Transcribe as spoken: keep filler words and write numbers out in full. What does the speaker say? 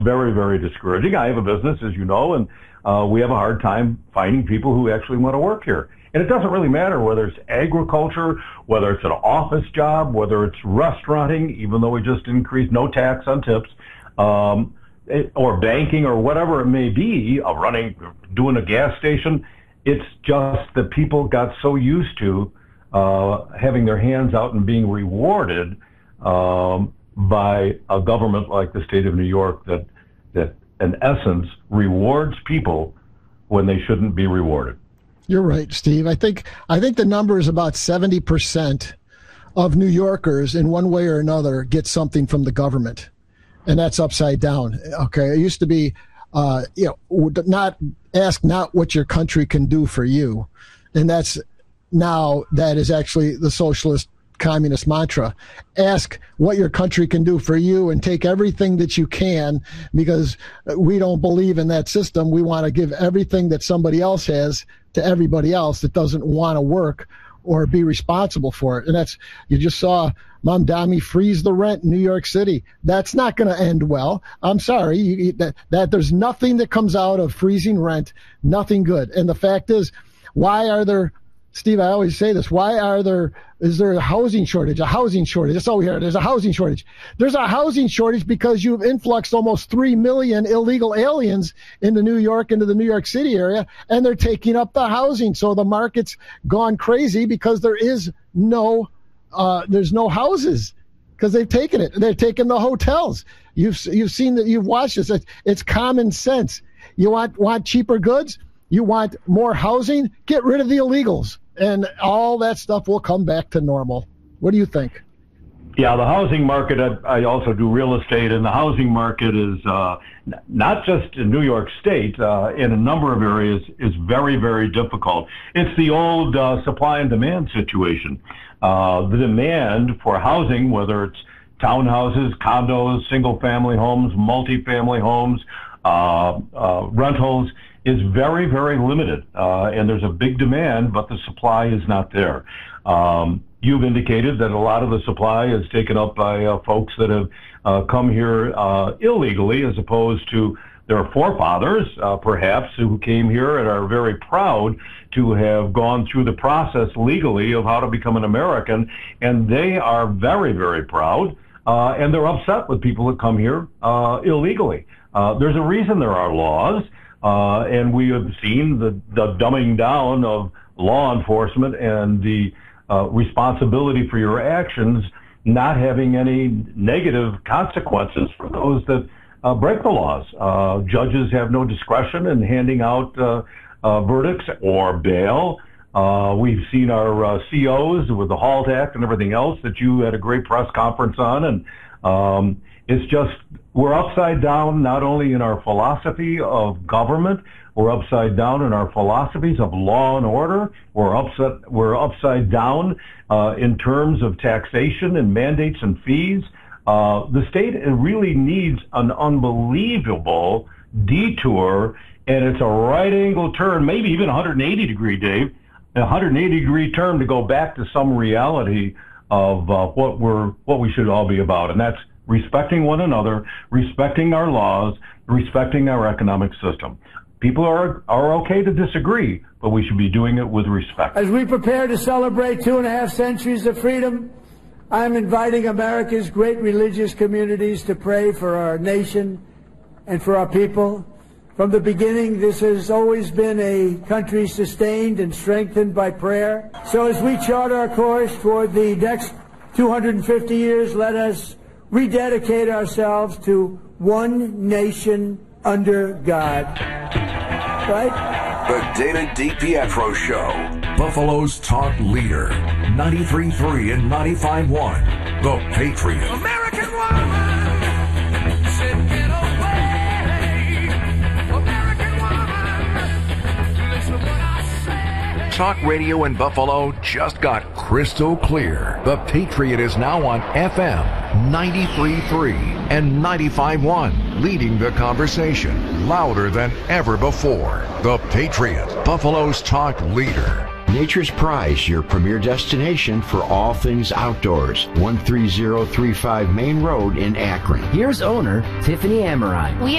very, very discouraging. I have a business, as you know, and uh, we have a hard time finding people who actually want to work here. And it doesn't really matter whether it's agriculture, whether it's an office job, whether it's restauranting, even though we just increased no tax on tips, um, it, or banking or whatever it may be, uh, running, doing a gas station. It's just that people got so used to uh, having their hands out and being rewarded um, by a government like the state of New York that, that in essence rewards people when they shouldn't be rewarded. You're right, Steve. I think I think the number is about seventy percent of New Yorkers in one way or another get something from the government, and that's upside down. Okay, it used to be, uh, you know, not ask not what your country can do for you, and that's now that is actually the socialist communist mantra. Ask what your country can do for you and take everything that you can, because we don't believe in that system. We want to give everything that somebody else has to everybody else that doesn't want to work or be responsible for it. And that's, you just saw Mamdani freeze the rent in New York City. That's not going to end well. I'm sorry. You, that, that there's nothing that comes out of freezing rent, nothing good. And the fact is, why are there, Steve, I always say this, why are there, is there a housing shortage? A housing shortage. That's all we hear. There's a housing shortage. There's a housing shortage because you've influxed almost three million illegal aliens into New York, into the New York City area, and they're taking up the housing. So the market's gone crazy because there is no, uh, there's no houses because they've taken it. They're taking the hotels. You've, you've seen that, you've watched this. It's, it's common sense. You want, want cheaper goods? You want more housing? Get rid of the illegals, and all that stuff will come back to normal. What do you think? Yeah, the housing market, I, I also do real estate, and the housing market is uh, not just in New York State, uh, in a number of areas, is very, very difficult. It's the old uh, supply and demand situation. Uh, the demand for housing, whether it's townhouses, condos, single-family homes, multifamily homes, uh, uh, rentals, is very, very limited, uh, and there's a big demand, but the supply is not there. Um, you've indicated that a lot of the supply is taken up by uh, folks that have uh, come here uh, illegally, as opposed to their forefathers, uh, perhaps, who came here and are very proud to have gone through the process legally of how to become an American, and they are very, very proud, uh, and they're upset with people that come here uh, illegally. Uh, there's a reason there are laws. Uh, and we have seen the, the dumbing down of law enforcement and the uh, responsibility for your actions not having any negative consequences for those that uh, break the laws. Uh, judges have no discretion in handing out uh, uh, verdicts or bail. Uh, we've seen our uh, C Os with the HALT Act and everything else that you had a great press conference on, and um, it's just, we're upside down not only in our philosophy of government, we're upside down in our philosophies of law and order, we're upside, we're upside down uh, in terms of taxation and mandates and fees. Uh, the state really needs an unbelievable detour, and it's a right angle turn, maybe even one hundred eighty degree, Dave, a one hundred eighty degree turn to go back to some reality of uh, what we're, what we should all be about, and that's respecting one another, respecting our laws, respecting our economic system. People are, are okay to disagree, but we should be doing it with respect. As we prepare to celebrate two and a half centuries of freedom, I'm inviting America's great religious communities to pray for our nation and for our people. From the beginning, this has always been a country sustained and strengthened by prayer. So as we chart our course toward the next two hundred fifty years, let us rededicate ourselves to one nation under God. Right? The David DiPietro Show. Buffalo's talk leader. ninety-three point three and ninety-five point one. The Patriot. American woman, said get away. American woman, listen what I say. Talk radio in Buffalo just got crystal clear. The Patriot is now on F M ninety-three point three and ninety-five point one, leading the conversation louder than ever before. The Patriot, Buffalo's talk leader. Nature's Prize, your premier destination for all things outdoors. one three zero three five Main Road in Akron. Here's owner Tiffany Amorine. We